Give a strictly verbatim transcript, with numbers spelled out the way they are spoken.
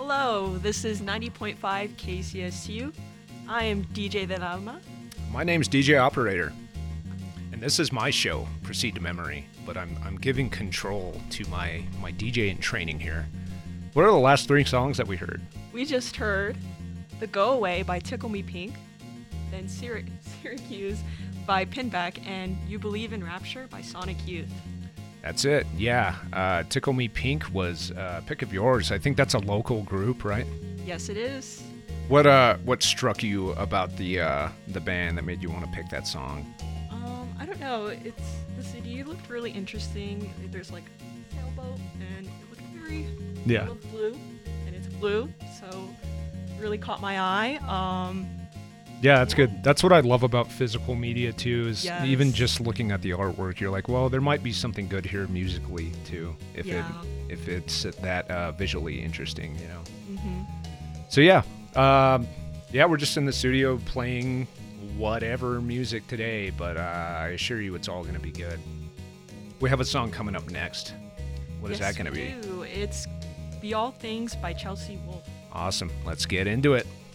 Hello, this is ninety point five K C S U. I am D J Del Alma. My name's D J Operator, and this is my show, Proceed to Memory, but I'm I'm giving control to my, my DJing training here. What are the last three songs that we heard? We just heard The Go Away by Tickle Me Pink, then Syr- Syracuse by Pinback, and You Believe in Rapture by Sonic Youth. That's it, yeah. Uh, Tickle Me Pink was a pick of yours. I think that's a local group, right? Yes, it is. What uh what struck you about the uh, the band that made you want to pick that song? Um, I don't know. It's the C D looked really interesting. There's like a sailboat, and it looked very Yeah. I love blue, and it's blue, so it really caught my eye. Um, Yeah, that's good. That's what I love about physical media too, is Yes. even just looking at the artwork, you're like, well, there might be something good here musically too, if Yeah. it if it's that uh, visually interesting, you know. mhm. So yeah, um, yeah, we're just in the studio playing whatever music today, but uh, I assure you, it's all gonna be good. We have a song coming up next. What is Yes, that gonna we be? do. It's Be All Things by Chelsea Wolfe. Awesome. Let's get into it.